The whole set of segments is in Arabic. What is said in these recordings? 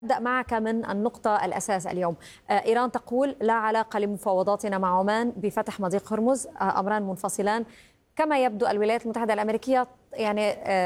أبدأ معك من النقطة الأساس اليوم. إيران تقول لا علاقة لمفاوضاتنا مع عمان بفتح مضيق هرمز، أمران منفصلان. كما يبدو الولايات المتحدة الأمريكية يعني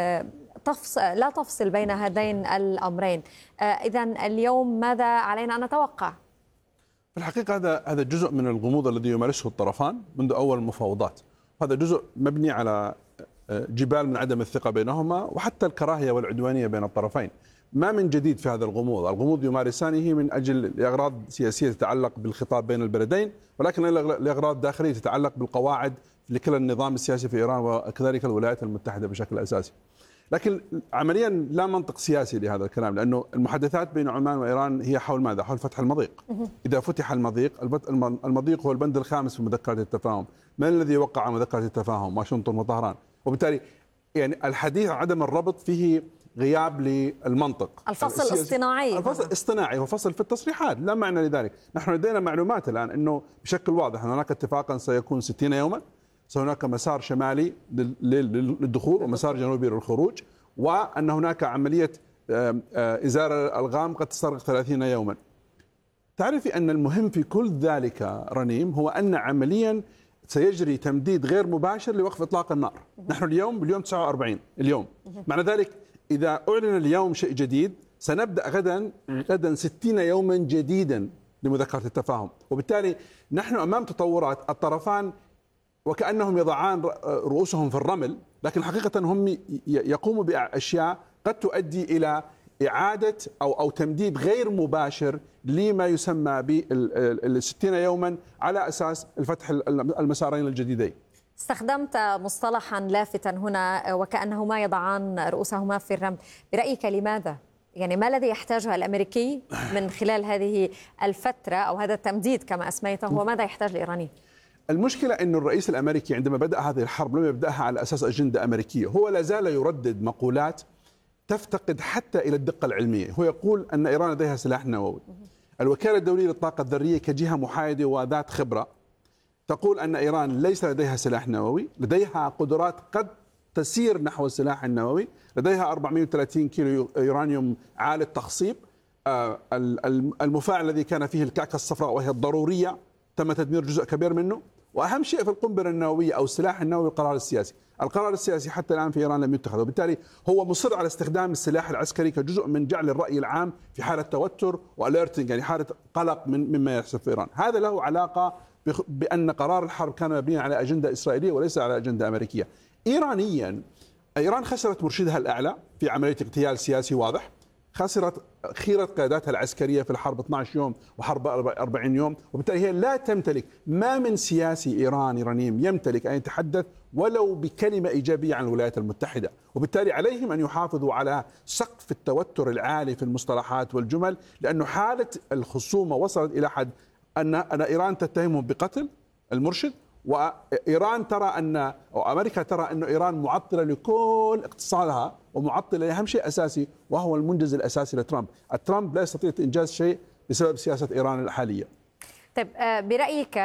لا تفصل بين هذين الأمرين. إذن اليوم ماذا علينا أن نتوقع؟ في الحقيقة هذا جزء من الغموض الذي يمارسه الطرفان منذ أول المفاوضات. هذا جزء مبني على جبال من عدم الثقة بينهما وحتى الكراهية والعدوانية بين الطرفين. ما من جديد في هذا الغموض يمارسانه من أجل لأغراض سياسية تتعلق بالخطاب بين البلدين، ولكن لأغراض داخلية تتعلق بالقواعد لكلا النظام السياسي في إيران وكذلك الولايات المتحدة بشكل أساسي. لكن عمليا لا منطق سياسي لهذا الكلام، لأنه المحادثات بين عمان وإيران هي حول ماذا؟ حول فتح المضيق. إذا فتح المضيق هو البند الخامس في مذكرة التفاهم. من الذي وقع مذكرة التفاهم؟ واشنطن وطهران. وبالتالي يعني الحديث عن عدم الربط فيه غياب للمنطق. الفصل الاصطناعي، الفصل الاصطناعي هو فصل في التصريحات، لا معنى لذلك. نحن لدينا معلومات الآن أنه بشكل واضح أن هناك اتفاقا سيكون 60 يوما، هناك مسار شمالي للدخول ومسار جنوبي للخروج، وأن هناك عملية إزالة الألغام قد تستغرق 30 يوما. تعرفي أن المهم في كل ذلك رنيم هو أن عمليا سيجري تمديد غير مباشر لوقف إطلاق النار. نحن اليوم 49 اليوم، معنى ذلك إذا أعلن اليوم شيء جديد سنبدأ غدا 60 يوما جديدا لمذكرة التفاهم. وبالتالي نحن أمام تطورات الطرفان وكأنهم يضعان رؤوسهم في الرمل، لكن حقيقة هم يقوموا بأشياء قد تؤدي إلى إعادة أو تمديد غير مباشر لما يسمى بال60 يوما على أساس الفتح المسارين الجديدين. استخدمت مصطلحا لافتا هنا وكأنهما يضعان رؤوسهما في الرمل، برأيك لماذا؟ يعني ما الذي يحتاجه الأمريكي من خلال هذه الفترة أو هذا التمديد كما أسميته، وماذا يحتاج الإيراني؟ المشكلة أن الرئيس الأمريكي عندما بدأ هذه الحرب لم يبدأها على أساس أجندة أمريكية، هو لا زال يردد مقولات تفتقد حتى إلى الدقة العلمية. هو يقول أن إيران لديها سلاح نووي. الوكالة الدولية للطاقة الذرية كجهة محايدة وذات خبرة تقول أن إيران ليس لديها سلاح نووي، لديها قدرات قد تسير نحو السلاح النووي، لديها 430 كيلو يورانيوم عالي التخصيب. المفاعل الذي كان فيه الكعكة الصفراء وهي الضرورية تم تدمير جزء كبير منه. وأهم شيء في القنبلة النووية أو السلاح النووي القرار السياسي حتى الآن في إيران لم يتخذ، وبالتالي هو مصر على استخدام السلاح العسكري كجزء من جعل الرأي العام في حالة توتر واليرتنج، يعني حالة قلق مما يحصل في إيران. هذا له علاقة بأن قرار الحرب كان مبنيا على أجندة إسرائيلية وليس على أجندة أمريكية. إيرانيا إيران خسرت مرشدها الأعلى في عملية اغتيال سياسي واضح، خسرت خيرة قياداتها العسكرية في الحرب 12 يوم وحرب 40 يوم، وبالتالي هي لا تمتلك، ما من سياسي إيراني يمتلك أن يتحدث ولو بكلمة إيجابية عن الولايات المتحدة. وبالتالي عليهم أن يحافظوا على سقف التوتر العالي في المصطلحات والجمل، لأنه حالة الخصومة وصلت إلى حد أن إيران تتهمهم بقتل المرشد، وإيران ترى أو أمريكا ترى أن إيران معطلة لكل اقتصادها ومعطلة لأهم شيء أساسي وهو المنجز الأساسي لترامب. الترامب لا يستطيع إنجاز شيء بسبب سياسة إيران الحالية. طيب برأيك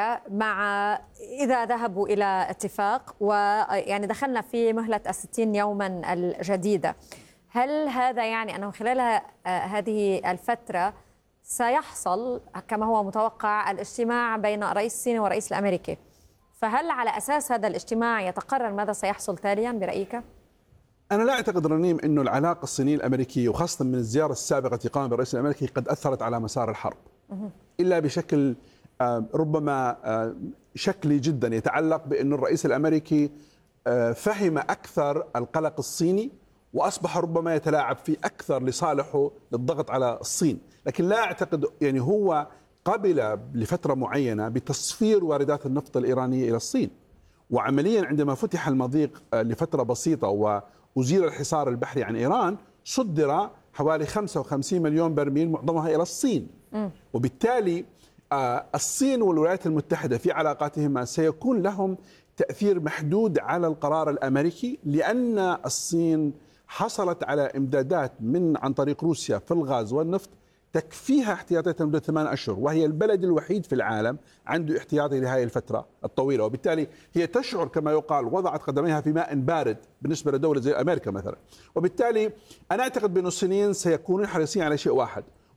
إذا ذهبوا إلى اتفاق ويعني دخلنا في مهلة 60 يوما الجديدة، هل هذا يعني أنه خلال هذه الفترة سيحصل كما هو متوقع الاجتماع بين الرئيس الصيني والرئيس الأمريكي؟ فهل على أساس هذا الاجتماع يتقرر ماذا سيحصل تاليا برأيك؟ أنا لا أعتقد رنيم أنه العلاقة الصينية الأمريكية وخاصة من الزيارة السابقة التي قام بالرئيس الأمريكي قد أثرت على مسار الحرب إلا بشكل ربما شكلي جدا يتعلق بأن الرئيس الأمريكي فهم أكثر القلق الصيني وأصبح ربما يتلاعب فيه أكثر لصالحه للضغط على الصين. لكن لا أعتقد يعني هو قبل لفترة معينة بتصفير واردات النفط الإيرانية إلى الصين، وعمليا عندما فتح المضيق لفترة بسيطة وأزيل الحصار البحري عن إيران صدر حوالي 55 مليون برميل معظمها إلى الصين. وبالتالي الصين والولايات المتحدة في علاقاتهما سيكون لهم تأثير محدود على القرار الأمريكي، لأن الصين حصلت على إمدادات عن طريق روسيا في الغاز والنفط تكفيها احتياطاتها لمدة 8 أشهر، وهي البلد الوحيد في العالم عنده احتياطي لهذه الفترة الطويلة. وبالتالي هي تشعر كما يقال وضعت قدميها في ماء بارد بالنسبة لدولة زي أمريكا مثلا. وبالتالي أنا أعتقد بأن الصينيين سيكونون حريصين على شيء واحد،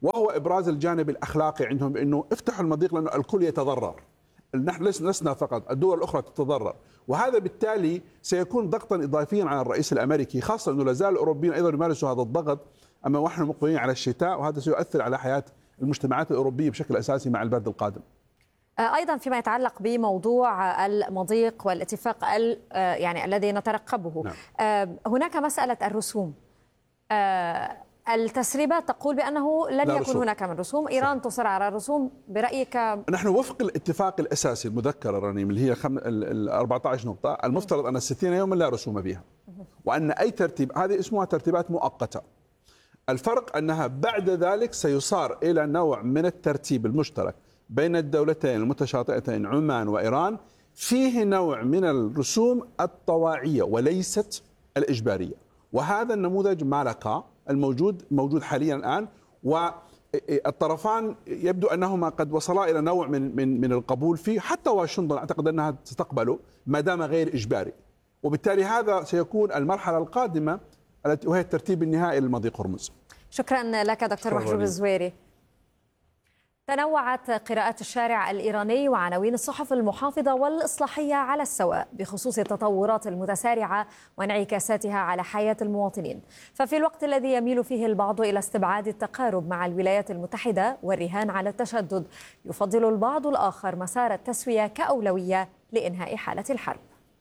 وهو إبراز الجانب الأخلاقي عندهم، بأنه افتحوا المضيق لأنه الكل يتضرر، نحن لسنا فقط، الدول الأخرى تتضرر، وهذا بالتالي سيكون ضغطا إضافيا على الرئيس الأمريكي، خاصة أنه لا زال الأوروبيين أيضا يمارسوا هذا الضغط، أما ونحن مقبلين على الشتاء، وهذا سيؤثر على حياة المجتمعات الأوروبية بشكل أساسي مع البرد القادم. أيضا فيما يتعلق بموضوع المضيق والاتفاق يعني الذي نترقبه، نعم. هناك مسألة الرسوم. التسريبات تقول بأنه لن يكون رسوم. هناك من رسوم. إيران تصر على الرسوم. برأيك؟ نحن وفق الاتفاق الأساسي المذكر رنيم اللي هي 14 نقطة، المفترض أن 60 يوما لا رسوم بها، وأن أي ترتيب، هذه اسمها ترتيبات مؤقتة. الفرق أنها بعد ذلك سيصار إلى نوع من الترتيب المشترك بين الدولتين المتشاطئتين عمان وإيران، فيه نوع من الرسوم الطواعية وليست الإجبارية، وهذا النموذج ما لقى موجود حاليا الآن، والطرفان يبدو أنهما قد وصلا إلى نوع من القبول فيه، حتى واشنطن أعتقد أنها ستقبله ما دام غير إجباري، وبالتالي هذا سيكون المرحلة القادمة وهي الترتيب النهائي للمضيق هرمز. شكرا لك دكتور محجوب الزويري. تنوعت قراءات الشارع الإيراني وعناوين الصحف المحافظة والإصلاحية على السواء بخصوص التطورات المتسارعة وانعكاساتها على حياة المواطنين، ففي الوقت الذي يميل فيه البعض إلى استبعاد التقارب مع الولايات المتحدة والرهان على التشدد، يفضل البعض الآخر مسار التسوية كأولوية لإنهاء حالة الحرب.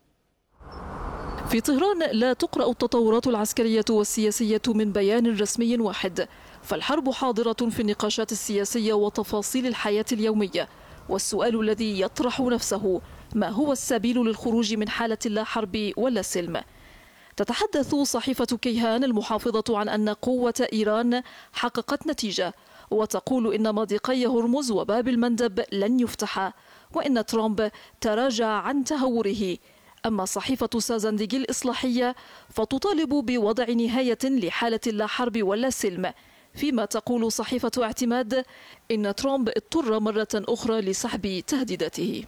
في طهران لا تقرأ التطورات العسكرية والسياسية من بيان رسمي واحد، فالحرب حاضرة في النقاشات السياسية وتفاصيل الحياة اليومية، والسؤال الذي يطرح نفسه: ما هو السبيل للخروج من حالة لا حرب ولا سلم؟ تتحدث صحيفة كيهان المحافظة عن أن قوة إيران حققت نتيجة، وتقول إن مضيقي هرمز وباب المندب لن يفتحا، وإن ترامب تراجع عن تهوره. أما صحيفة سازنديج الإصلاحية فتطالب بوضع نهاية لحالة لا حرب ولا سلم، فيما تقول صحيفة اعتماد إن ترامب اضطر مرة أخرى لسحب تهديداته.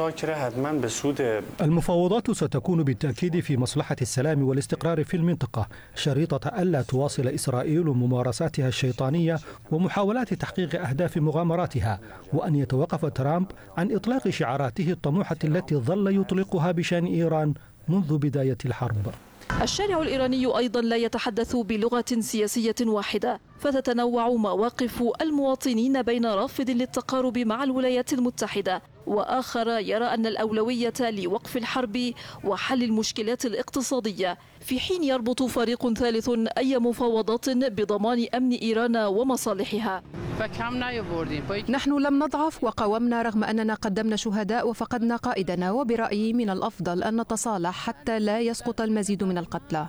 المفاوضات ستكون بالتأكيد في مصلحة السلام والاستقرار في المنطقة، شريطة ألا تواصل إسرائيل ممارساتها الشيطانية ومحاولات تحقيق أهداف مغامراتها، وأن يتوقف ترامب عن إطلاق شعاراته الطموحة التي ظل يطلقها بشأن إيران منذ بداية الحرب. الشارع الإيراني أيضا لا يتحدث بلغة سياسية واحدة، فتتنوع مواقف المواطنين بين رافض للتقارب مع الولايات المتحدة وآخر يرى أن الأولوية لوقف الحرب وحل المشكلات الاقتصادية، في حين يربط فريق ثالث أي مفاوضات بضمان أمن إيران ومصالحها. نحن لم نضعف وقاومنا رغم أننا قدمنا شهداء وفقدنا قائدنا، وبرأيي من الأفضل أن نتصالح حتى لا يسقط المزيد من القتلى.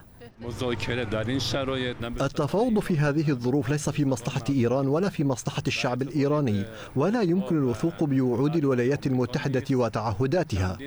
التفاوض في هذه الظروف ليس في مصلحة إيران ولا في مصلحة الشعب الإيراني، ولا يمكن الوثوق بوعود الولايات المتحدة وتعهداتها.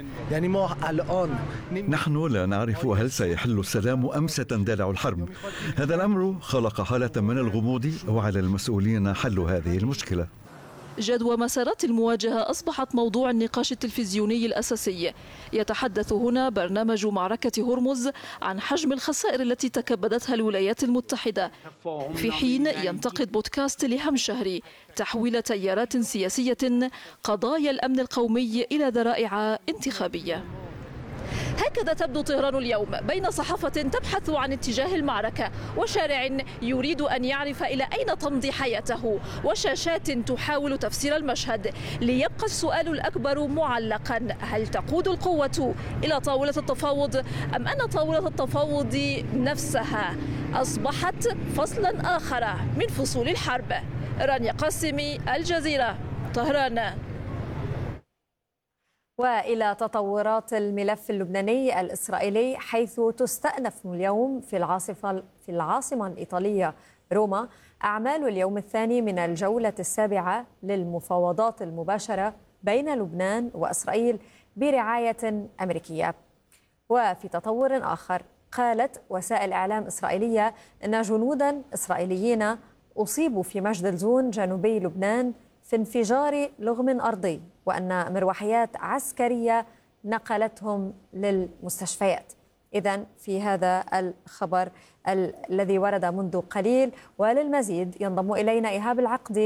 نحن لا نعرف هل سيحل السلام أم ستندلع الحرب. هذا الأمر خلق حالة من الغموض، وعلى المسؤولين حل هذه المشكلة. جدوى مسارات المواجهة أصبحت موضوع النقاش التلفزيوني الأساسي. يتحدث هنا برنامج معركة هرمز عن حجم الخسائر التي تكبدتها الولايات المتحدة، في حين ينتقد بودكاست لهم شهري تحويل تيارات سياسية قضايا الأمن القومي إلى ذرائع انتخابية. هكذا تبدو طهران اليوم، بين صحافة تبحث عن اتجاه المعركة وشارع يريد أن يعرف إلى أين تمضي حياته، وشاشات تحاول تفسير المشهد، ليبقى السؤال الأكبر معلقا: هل تقود القوة إلى طاولة التفاوض، أم أن طاولة التفاوض نفسها أصبحت فصلا آخر من فصول الحرب؟ رانيا قاسمي، الجزيرة، طهران. وإلى تطورات الملف اللبناني الإسرائيلي، حيث تستأنف اليوم في العاصمة الإيطالية روما أعمال اليوم الثاني من الجولة السابعة للمفاوضات المباشرة بين لبنان وإسرائيل برعاية أمريكية. وفي تطور آخر، قالت وسائل إعلام إسرائيلية أن جنودا إسرائيليين أصيبوا في مجد الزون جنوبي لبنان في انفجار لغم أرضي، وأن مروحيات عسكرية نقلتهم للمستشفيات. إذن في هذا الخبر الذي ورد منذ قليل. وللمزيد ينضم إلينا إيهاب العقدي